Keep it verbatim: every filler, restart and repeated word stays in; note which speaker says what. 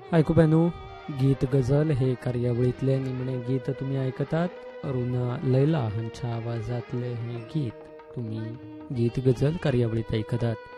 Speaker 1: ऐकूप्यानो, गीत गझल हे कार्यावळीतले निमणे गीत तुम्ही ऐकतात. अरुणा लैला हांच्या आवाजातले हे गीत तुम्ही गीत गझल कार्यावळीत ऐकतात.